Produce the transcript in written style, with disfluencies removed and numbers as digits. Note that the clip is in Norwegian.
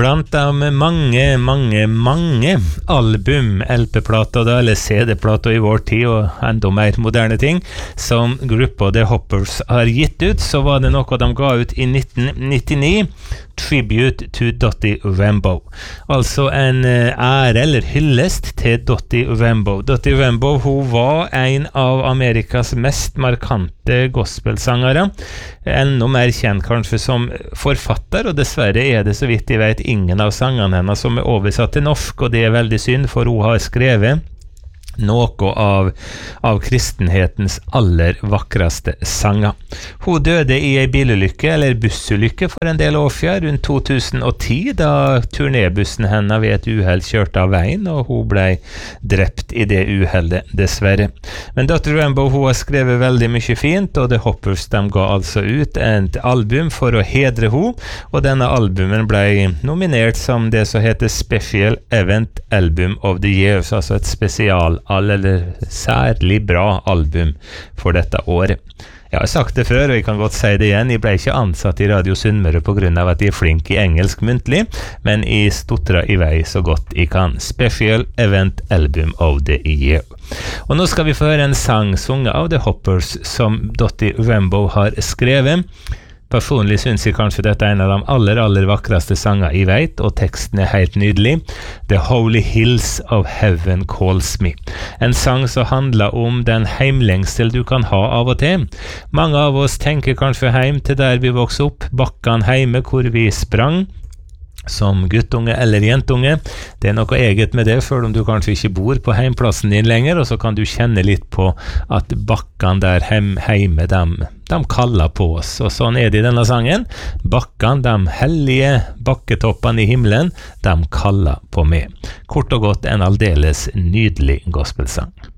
Blant de mange album, LP-plater eller CD-plater i vår tid og enda mer moderne ting som gruppa The Hoppers har gitt ut, så var det noe de ga ut i 1999, Tribute to Dottie Rambo. Altså en ære eller hyllest til Dottie Rambo. Dottie Rambo, hun var en av Amerikas mest markante gospelsangere, enda mer kjent kanskje som forfatter, og dessverre er det så vidt jeg vet ingen av sangene hennes som er oversatt til norsk, og det er veldig synd, for hun har skrevet noe av kristenhetens aller vakreste sanger. Hun døde i en bilulykke eller bussulykke for en del år siden, rundt 2010, da turnébussen henne ved et uheld kjørte av veien, og hun ble drept i det uheldet, dessverre. Men Dr. Rambo, hun har skrevet veldig mye fint, og The Hoppers, de ga altså ut et album for å hedre henne, og denne albumen ble nominert som det som heter Special Event Album of the Year, altså et spesial eller særlig bra album for dette året. Jeg har sagt det før, og jeg kan godt si det igjen, jeg ble ikke ansatt i Radio Sunnmøre på grunn av at jeg er flink i engelsk muntlig, men jeg stotrer i vei så godt jeg kan. Special Event Album of the Year. Og nå skal vi få høre en sang sunget av The Hoppers som Dottie Rambo har skrevet. Personlig synes jeg kanskje dette er en av de aller vakreste sanger jeg vet, og teksten er helt nydelig. The Holy Hills of Heaven Calls Me. En sang som handler om den heimlengsel du kan ha av og til. Mange av oss tenker kanskje heim til der vi vokste opp, bakkene heime hvor vi sprang, som guttunge eller jentunge. Det er noe eget med det, selv om du kanskje ikke bor på heimplassen din lenger, og så kan du kjenne litt på at bakkene der heime, de kaller på oss. Og sånn er det i denne sangen. Bakkene, de hellige bakketoppene i himmelen, de kaller på meg. Kort og godt en aldeles nydelig gospelsang.